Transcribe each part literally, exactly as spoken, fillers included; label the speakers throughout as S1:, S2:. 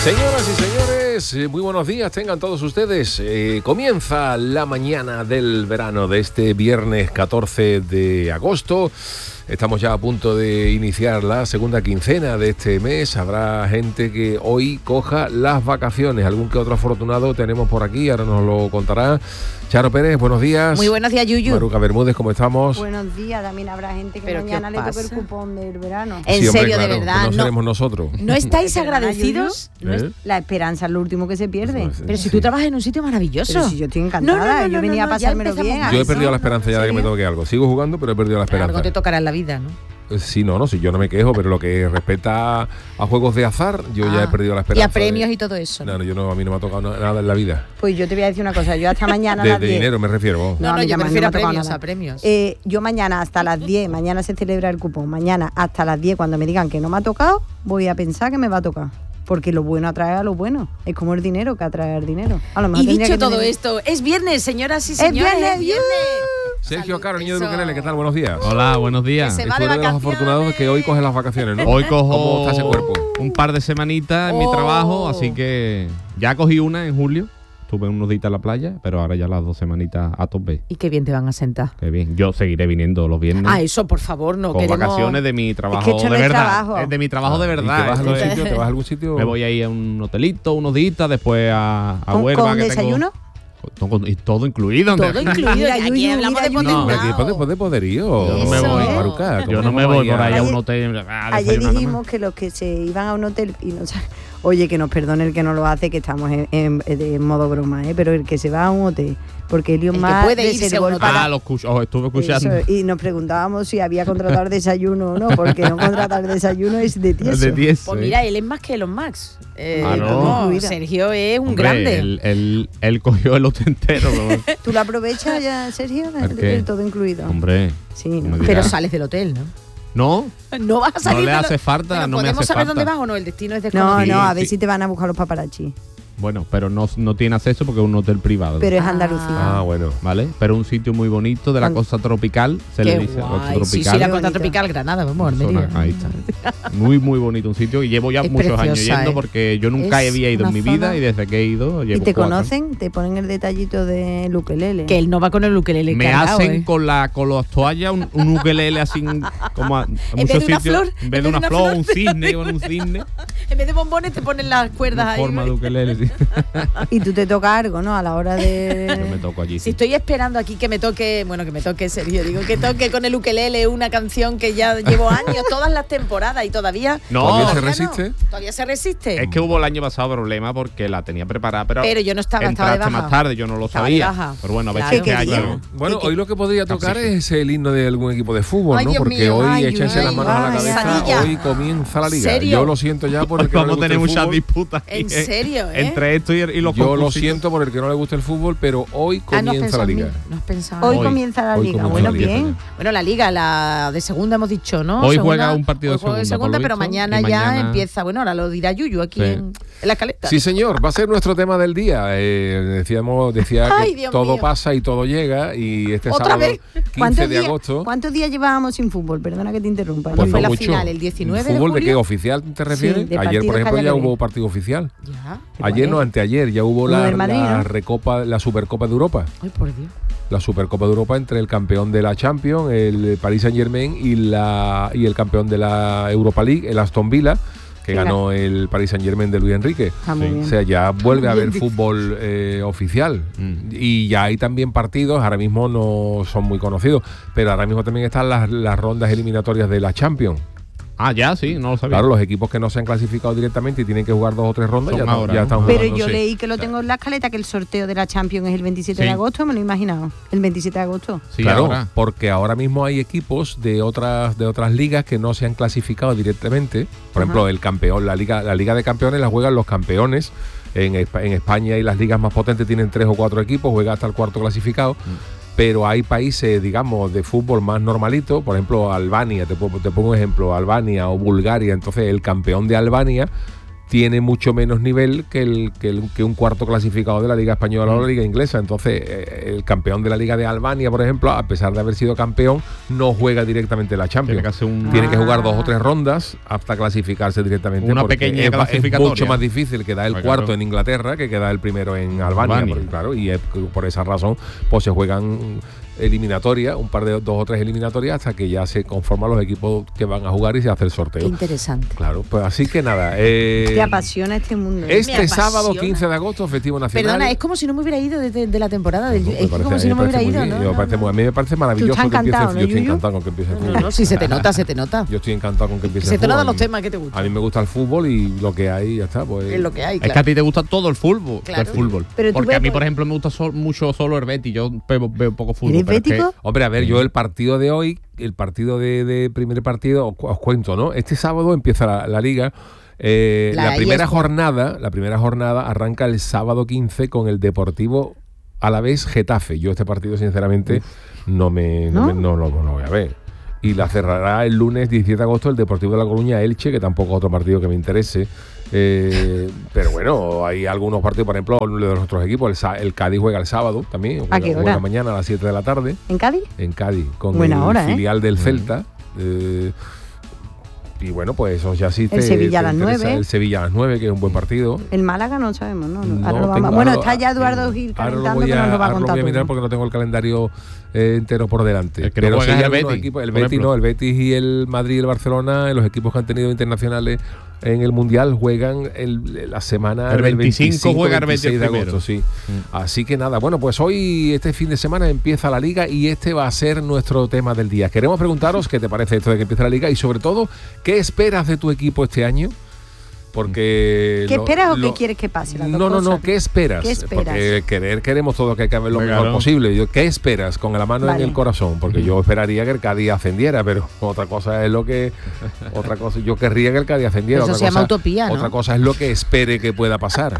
S1: Señoras y señores, eh, muy buenos días tengan todos ustedes. Eh, comienza la mañana del verano de este viernes catorce de agosto. Estamos ya a punto de iniciar la segunda quincena de este mes. Habrá gente que hoy coja las vacaciones. Algún que otro afortunado tenemos por aquí, ahora nos lo contará. Charo Pérez, buenos días.
S2: Muy buenos días, Yuyu.
S1: Maruca Bermúdez, ¿cómo estamos?
S3: Buenos días, también habrá gente que
S2: ¿Pero
S3: mañana
S2: qué
S3: le toque el
S2: pasa?
S3: cupón del verano.
S2: En
S1: Sí, hombre,
S2: serio,
S1: claro,
S2: de verdad.
S1: que no
S2: No,
S1: seremos nosotros.
S2: ¿no estáis
S3: ¿Perdona,
S2: agradecidos?
S3: Yuyu?
S2: No es-
S1: ¿Eh?
S3: La esperanza es lo último que se pierde.
S1: Eso es.
S2: Pero si
S1: Sí.
S2: tú trabajas en un sitio maravilloso.
S3: Pero si yo estoy encantada,
S2: No, no, no, no,
S3: yo venía
S2: no,
S3: a
S2: ya
S3: pasármelo
S2: empezamos
S3: bien.
S2: mal.
S1: Yo he
S3: ¿a
S1: perdido
S3: eso?
S1: la esperanza ya de que me
S3: ¿En serio?
S1: toque algo. Sigo jugando, pero he perdido la esperanza.
S2: Algo te tocará en la vida, ¿no?
S1: Eh, Sí, no, no, si yo no me quejo, pero lo que respecta a, a juegos de azar, yo ya
S2: Ah,
S1: he perdido la
S2: Y
S1: esperanza.
S2: a premios
S1: de-
S2: y todo eso.
S1: No, no, yo no, a mí no me ha tocado na- nada en la vida.
S3: Pues yo te voy a decir una cosa, yo hasta mañana a
S1: De,
S3: las
S1: de
S3: diez.
S1: dinero me refiero. vos.
S2: No,
S3: a
S2: no,
S3: mí
S2: yo
S3: ya
S2: me
S3: me-
S2: refiero
S3: no
S2: a
S3: me ha tocado
S2: premios,
S3: nada.
S2: a premios.
S3: Eh, yo mañana hasta las diez, mañana se celebra el cupón, mañana hasta las diez, cuando me digan que no me ha tocado, voy a pensar que me va a tocar. Porque lo bueno atrae a lo bueno. Es como el dinero que atrae el dinero. A lo mejor
S2: Y
S3: tendría
S2: dicho
S3: que
S2: todo
S3: tener-
S2: esto, es viernes, señoras y señores.
S3: viernes,
S2: Es viernes.
S1: Sergio
S2: Salud,
S1: Caro, niño de
S2: eso.
S1: Luquelele, ¿qué tal? Buenos días.
S4: Hola, buenos días.
S2: Que se
S1: Y
S2: va
S1: tú
S2: de
S1: eres de los
S2: vacaciones.
S1: afortunados que hoy coges las vacaciones, ¿no?
S4: Hoy cojo
S1: ¿Cómo está ese cuerpo?
S4: un par de semanitas en mi
S2: Oh.
S4: trabajo, así que ya cogí una en julio. Estuve unos días en la playa, pero ahora ya las dos semanitas a tope.
S2: Y qué bien te van a sentar.
S4: Qué bien. Yo seguiré viniendo los viernes.
S2: Ah, eso, por favor, no
S4: con
S2: queremos...
S4: vacaciones de mi trabajo
S3: que esto
S4: de
S3: no es
S4: verdad.
S3: trabajo.
S4: Es de mi trabajo de
S1: ¿Y
S4: verdad.
S1: te vas a algún
S4: Esto es-
S1: sitio? ¿Te vas a algún sitio?
S4: Me voy a ir a un hotelito, unos días, después a, a
S3: ¿Con,
S4: Huelva.
S3: con
S4: que
S3: desayuno?
S4: Tengo, con- con- y todo incluido.
S2: Todo
S4: Andrea.
S2: incluido.
S3: Mira,
S2: Aquí
S3: Yuyu,
S2: hablamos
S3: mira,
S2: de
S3: Yuyu.
S1: No, hombre,
S2: potenciado.
S1: aquí de, de poderío.
S4: Yo no me
S3: Eso
S4: voy.
S3: es.
S1: Maruca,
S4: Yo no
S1: ¿cómo
S4: me voy
S1: a-
S4: por ahí a
S3: Ayer-
S4: un hotel. a
S3: Ayer
S4: desayunar
S3: dijimos
S4: nomás.
S3: que los que se iban a un hotel y no sa- oye, que nos perdone el que no lo hace, que estamos en, en- en modo broma, ¿eh? Pero el que se va a un hotel, porque Elon
S2: El que
S3: Musk
S2: puede irse
S3: reservó
S2: a un
S3: el
S2: hotel.
S3: para-
S4: Ah, lo escucho, oh, estuve escuchando.
S3: Eso, y nos preguntábamos si había contratado el desayuno o no, porque no contratar desayuno es de tieso.
S4: de diez.
S2: Pues
S4: sí.
S2: mira, él es más que Elon Musk. Eh,
S4: Ah, ¿no?
S2: no,
S3: Incluida.
S2: Sergio es un
S4: Hombre,
S2: grande.
S4: Él, él- él cogió el hotel entero. ¿no?
S3: ¿Tú lo aprovechas ya, Sergio?
S4: ¿El qué?
S3: El todo incluido.
S4: Hombre.
S3: Sí,
S4: no
S3: ¿no?
S4: me
S2: Pero
S4: dirás.
S2: sales del hotel, ¿no?
S4: No,
S2: No vas a salir.
S4: no le
S2: de lo-
S4: hace falta,
S2: Pero
S4: no me
S2: ¿podemos
S4: hace
S2: saber
S4: falta.
S2: dónde vas o no? El destino es
S3: No,
S2: desconocido.
S3: no, a
S4: Sí,
S3: ver
S4: sí.
S3: si te van a buscar los paparazzi.
S4: Bueno, pero no, no tiene acceso porque es un hotel privado.
S3: Pero es
S2: Ah.
S3: Andalucía.
S1: Ah, bueno.
S4: ¿Vale? Pero un sitio muy bonito de la
S3: Cuan-
S4: costa tropical, se
S2: Qué
S4: le dice. Costa
S2: guay. Sí, sí,
S4: tropical.
S2: la
S3: Qué
S2: costa
S3: bonito.
S2: tropical Granada, vamos,
S4: Zona-
S2: Almería.
S4: ahí está. Muy, muy bonito un sitio. Y llevo ya
S2: Es
S4: muchos años
S2: preciosa,
S4: yendo
S2: ¿eh?
S4: porque yo nunca
S2: Es
S4: había ido en
S2: una
S4: mi vida
S2: zona-
S4: y desde que he ido llevo
S3: ¿Y te
S4: cuatro.
S3: conocen? Te ponen el detallito de ukelele.
S2: Que él no va con el ukelele
S4: Me
S2: cargado,
S4: hacen
S2: ¿eh?
S4: con la con las toallas un, un ukelele así como a, a
S2: vez
S4: muchos
S2: de una
S4: sitios.
S2: flor,
S4: En vez de una flor, un cisne con un cisne.
S2: En vez de bombones te ponen las cuerdas
S4: Una
S2: ahí.
S4: forma de ukelele, sí.
S3: Y tú te toca algo, ¿no? A la hora
S4: Yo me
S3: de...
S4: toco allí.
S2: Si
S4: sí.
S2: estoy esperando aquí que me toque, bueno, que me toque Sergio, digo, que toque con el ukelele una canción que ya llevo años, todas las temporadas y todavía...
S4: No,
S1: ¿Todavía se
S2: todavía
S1: resiste?
S2: no, todavía se resiste.
S4: es que hubo el año pasado problema porque la tenía preparada, pero,
S2: Pero yo no estaba, estaba de
S4: entraste
S2: baja.
S4: más tarde, yo no lo
S2: Estaba de
S4: sabía.
S2: baja.
S4: Pero bueno, a ver
S2: Claro.
S4: si
S3: ¿Qué
S4: este
S3: quería?
S4: año.
S1: Bueno,
S2: ¿Y qué?
S1: hoy lo que podría tocar
S4: sí, sí.
S1: es el himno de algún equipo de fútbol,
S2: Ay,
S1: ¿no?
S2: Dios
S1: Porque
S2: mío,
S1: hoy
S2: ay,
S1: échense
S2: ay,
S1: las manos a la
S3: ay,
S1: cabeza,
S2: Sadilla.
S1: hoy comienza la liga.
S2: ¿Serio?
S1: Yo lo siento ya por el que no le
S4: Vamos a
S1: gusta
S4: tener
S1: el
S4: muchas
S1: fútbol.
S4: disputas.
S2: En
S4: aquí, ¿eh?
S2: serio, ¿eh?
S4: Entre esto y, y los
S1: Yo lo
S4: concursitos.
S1: siento por el que no le gusta el fútbol, pero hoy
S2: Ah, no has
S1: comienza
S2: pensado
S1: la
S2: en mí,
S1: liga.
S2: no has pensado.
S3: Hoy
S4: Hoy.
S3: comienza la
S1: Hoy
S3: liga.
S1: comienza
S3: Bueno,
S1: la liga,
S3: bien.
S2: Bueno, la liga, la de segunda hemos dicho, ¿no?
S4: Hoy
S2: Segunda-
S4: juega un partido
S2: hoy
S4: de
S2: juega
S4: segunda, por lo
S2: pero
S4: visto,
S2: mañana
S4: y
S2: ya
S4: mañana-
S2: empieza, bueno, ahora lo dirá Yuyu aquí
S4: Sí.
S2: en, en la caleta.
S1: Sí, señor, va a ser nuestro tema del día. Eh, decíamos, decía
S2: Ay,
S1: que
S2: Dios
S1: todo
S2: mío.
S1: pasa y todo llega. Y este
S2: ¿Otra
S1: sábado,
S2: vez?
S1: quince de
S3: días,
S1: agosto.
S3: ¿Cuántos días llevábamos sin fútbol? Perdona que te interrumpa.
S1: Pues
S2: fue
S1: no
S2: la
S1: mucho.
S2: final? ¿El diecinueve de
S1: ¿Fútbol de qué?
S2: julio?
S1: ¿Oficial te refieres?
S3: de
S1: Ayer,
S3: partidos
S1: por
S3: que
S1: ejemplo,
S3: haya
S1: ya
S3: que ver.
S1: hubo partido oficial.
S2: Ya.
S1: Ayer no, anteayer, ya hubo
S3: Uno
S1: la,
S3: del Madrid,
S1: la
S3: ¿no?
S1: recopa, la Supercopa de Europa.
S2: Ay, por Dios.
S1: La Supercopa de Europa entre el campeón de la Champions, el Paris Saint-Germain, y la y el campeón de la Europa League, el Aston Villa, que
S3: Sí,
S1: ganó el Paris Saint-Germain de Luis Enrique.
S3: Está muy
S4: Sí.
S3: bien.
S1: O sea, ya vuelve a
S2: Bien
S1: haber
S2: dicho.
S1: fútbol eh, oficial.
S4: Mm.
S1: Y ya hay también partidos, ahora mismo no son muy conocidos, pero ahora mismo también están las, las rondas eliminatorias de la Champions.
S4: Ah, ya, sí, no lo sabía.
S1: Claro, los equipos que no se han clasificado directamente y tienen que jugar dos o tres rondas
S4: Son
S1: ya, están-
S4: ahora,
S1: ya
S4: ¿no?
S1: están
S3: Pero
S1: jugando,
S3: yo
S1: sí.
S3: leí que lo tengo en la escaleta, que el sorteo de la Champions es el veintisiete
S4: Sí.
S3: de agosto, me lo he imaginado. El veintisiete de agosto.
S4: Sí,
S1: claro,
S4: ahora.
S1: porque ahora mismo hay equipos de otras de otras ligas que no se han clasificado directamente. Por
S3: Ajá.
S1: ejemplo, el campeón, la liga, la liga de campeones la juegan los campeones. En, Espa- en España y las ligas más potentes tienen tres o cuatro equipos, juega hasta el cuarto clasificado. Pero hay países, digamos, de fútbol más normalito, por ejemplo, Albania, te, pongo- te pongo un ejemplo, Albania o Bulgaria. Entonces, el campeón de Albania tiene mucho menos nivel que, el, que, el, que un cuarto clasificado de la Liga Española mm. o la Liga Inglesa. Entonces, eh, el campeón de la Liga de Albania, por ejemplo, a pesar de haber sido campeón, no juega directamente la Champions. Tiene que, un... Tiene que jugar dos o tres rondas hasta clasificarse directamente.
S4: Una pequeña
S1: es,
S4: clasificatoria.
S1: Es mucho más difícil quedar el ah, cuarto claro. en Inglaterra que quedar el primero en Albania. Albania. Porque, claro, y es, por esa razón, pues se juegan eliminatoria, un par de dos o tres eliminatorias hasta que ya se conforman los equipos que van a jugar y se hace el sorteo.
S2: Qué interesante.
S1: Claro, pues así que nada. Eh,
S3: Te apasiona este mundo.
S1: Este
S2: apasiona.
S1: sábado quince de agosto, festivo nacional.
S2: Perdona, es como si no me hubiera ido desde de, de la temporada del. No, es
S1: parece,
S2: como si no me hubiera ido,
S1: bien,
S2: ¿no?
S1: Me parece, no, a mí me parece maravilloso que empiece.
S3: ¿no,
S1: Yo estoy encantado con que empiece el fútbol.
S2: No, no, si se te nota, se te nota.
S1: Yo estoy encantado con que empiece
S2: se
S1: el fútbol.
S2: Se te notan los temas que te gustan.
S1: A mí me gusta el fútbol y lo que hay ya está. Pues.
S2: Es lo que hay, claro.
S4: Es que a ti te gusta todo el fútbol.
S2: Claro.
S4: El fútbol. Pero porque a mí, por ejemplo, me gusta so, mucho solo el Betis. Yo veo, veo poco fútbol.
S3: ¿Eres bético?
S1: Hombre, a ver, yo el partido de hoy, el partido de, de primer partido, os, os cuento, ¿no? Este sábado empieza la, la liga. Eh, la, la primera jornada, la primera jornada arranca el sábado quince con el Deportivo Alavés Getafe. Yo este partido, sinceramente, no me, no, ¿No? Me, no, no, no lo voy a ver. Y la cerrará el lunes diecisiete de agosto el Deportivo de La Coruña Elche, que tampoco es otro partido que me interese. Eh, pero bueno, hay algunos partidos, por ejemplo, de nuestros equipos. El, el Cádiz juega el sábado también.
S3: ¿A qué hora?
S1: Juega mañana a las siete de la tarde.
S3: ¿En Cádiz?
S1: En Cádiz, con
S3: Buena
S1: el
S3: hora,
S1: filial
S3: ¿eh?
S1: del Celta. Eh, y bueno, pues eso ya sí te,
S3: el Sevilla a las
S1: nueve. El Sevilla a las nueve, que es un buen partido.
S3: El Málaga no sabemos, ¿no?
S1: no
S3: ahora lo vamos.
S1: tengo,
S3: bueno,
S1: ahora,
S3: está ya Eduardo Gil calentando,
S1: que
S3: nos lo va a contar.
S1: Ahora lo voy a mirar
S3: todo.
S1: porque no tengo el calendario eh, entero por delante.
S4: El que
S1: pero
S4: no
S1: sí
S4: juega
S1: hay
S4: el Betis,
S1: equipos, el Betis no, el Betis y el Madrid y el Barcelona, los equipos que han tenido internacionales en el Mundial, juegan el, la semana
S4: el veinticinco, veinticinco juega el
S1: veintiséis de agosto, sí. Mm. Así que nada, bueno, pues hoy, este fin de semana empieza la Liga y este va a ser nuestro tema del día. Queremos preguntaros qué te parece esto de que empieza la Liga y sobre todo, ¿qué esperas de tu equipo este año? Porque
S3: ¿Qué
S1: lo,
S3: esperas o
S1: lo,
S3: qué quieres que pase?
S1: No, no, no, ¿qué esperas?
S3: ¿Qué esperas?
S1: Porque querer queremos todo que acabe lo mejor posible. Yo, ¿qué esperas? Con la mano vale. en el corazón, porque yo esperaría que el Cádiz ascendiera, pero otra cosa es lo que otra cosa, yo querría que el Cádiz ascendiera.
S2: Eso
S1: otra
S2: se
S1: cosa,
S2: llama utopía, ¿no?
S1: Otra cosa es lo que espere que pueda pasar.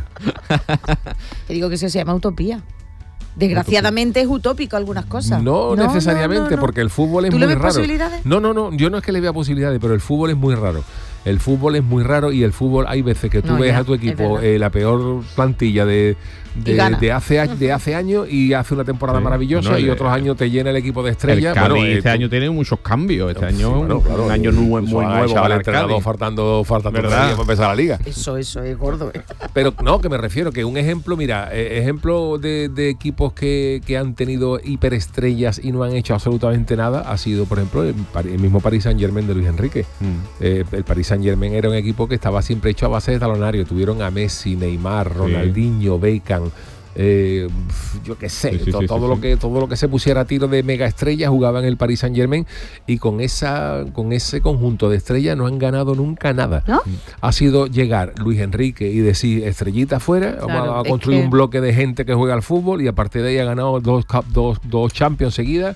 S2: Te digo que eso se llama utopía. Desgraciadamente es utópico algunas cosas.
S1: No, no necesariamente, no, no, no. porque el fútbol es
S2: ¿Tú
S1: muy
S2: le ves
S1: raro.
S2: posibilidades?
S1: No, no, no, yo no es que le vea posibilidades, pero el fútbol es muy raro. El fútbol es muy raro y el fútbol hay veces que tú
S2: no,
S1: ves
S2: ya,
S1: a tu equipo eh, la peor plantilla de, de, de, hace, de hace años y hace una temporada sí, maravillosa no, y otros años te llena el equipo de estrellas.
S4: El Cádiz
S1: bueno,
S4: este
S1: eh,
S4: año tiene muchos cambios. Este
S1: sí,
S4: año
S1: bueno, claro,
S4: un año nuevo, muy nuevo
S1: para el entrenador faltando, faltando para empezar la liga.
S2: Eso, eso es gordo. Eh.
S1: Pero no, que me refiero que un ejemplo, mira, eh, ejemplo de, de equipos que, que han tenido hiperestrellas y no han hecho absolutamente nada ha sido, por ejemplo, el, el mismo Paris Saint-Germain de Luis Enrique. Mm. Eh, el Paris Saint-Germain era un equipo que estaba siempre hecho a base de talonario. Tuvieron a Messi, Neymar, Ronaldinho, sí. Beckham, eh, yo qué sé, sí, sí, todo, sí, todo sí, lo sí. que todo lo que se pusiera a tiro de mega estrellas jugaba en el Paris Saint-Germain y con esa con ese conjunto de estrellas no han ganado nunca nada. ¿No? Ha sido llegar Luis Enrique y decir estrellita afuera, claro, vamos a construir que... un bloque de gente que juega al fútbol y a partir de ahí ha ganado dos dos, dos Champions seguidas.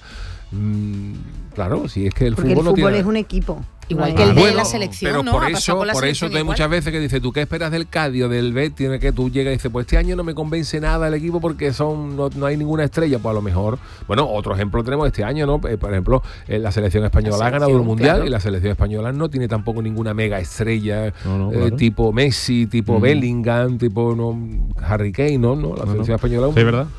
S1: Mm, claro, si es que el
S3: Porque
S1: fútbol,
S3: el fútbol
S1: no tiene...
S3: es un equipo.
S2: Igual que el
S1: ah,
S2: de
S1: bueno,
S2: la selección,
S1: pero
S2: ¿no?
S1: por
S2: Ha
S1: eso,
S2: por,
S1: por eso hay muchas veces que dices, ¿tú qué esperas del Cádiz o del Betis? Tiene que tú llegas y dices, pues este año no me convence nada el equipo porque son no, no hay ninguna estrella. Pues a lo mejor, bueno, otro ejemplo tenemos este año, ¿no? Eh, por ejemplo, eh, la selección española la ha ganado el Mundial, claro. Y la selección española no tiene tampoco ninguna mega estrella no, no, claro. eh, tipo Messi, tipo mm. Bellingham, tipo no, Harry Kane, ¿no? ¿no? La no, selección no. española.
S4: Sí, ¿verdad?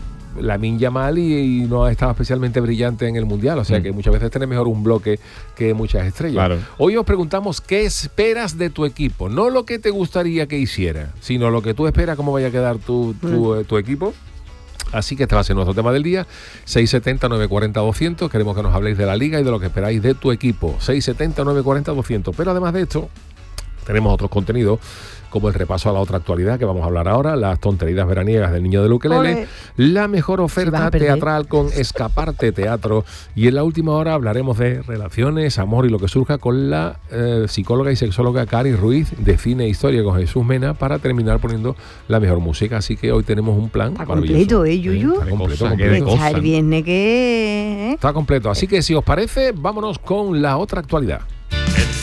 S1: Lamine Yamal y, y no ha estado especialmente brillante en el Mundial, o sea mm. que muchas veces tenés mejor un bloque que muchas estrellas. Claro. Hoy os preguntamos qué esperas de tu equipo, no lo que te gustaría que hiciera, sino lo que tú esperas, cómo vaya a quedar tu, tu, mm. tu equipo. Así que este va a ser nuestro tema del día. seis setenta, nueve cuarenta, doscientos. Queremos que nos habléis de la liga y de lo que esperáis de tu equipo. seis setenta, nueve cuarenta, doscientos. Pero además de esto, tenemos otros contenidos como el repaso a la otra actualidad que vamos a hablar ahora, las tonterías veraniegas del niño del ukelele, la mejor oferta teatral con Escaparte Teatro y en la última hora hablaremos de relaciones, amor y lo que surja con la eh, psicóloga y sexóloga Cari Ruiz de Cine e Historia con Jesús Mena para terminar poniendo la mejor música. Así que hoy tenemos un plan
S3: está completo, ¿eh, Yuyu?
S1: Está completo,
S3: cosa,
S1: completo.
S3: Está el viernes que... ¿eh?
S1: Está completo. Así que si os parece, vámonos con la otra actualidad.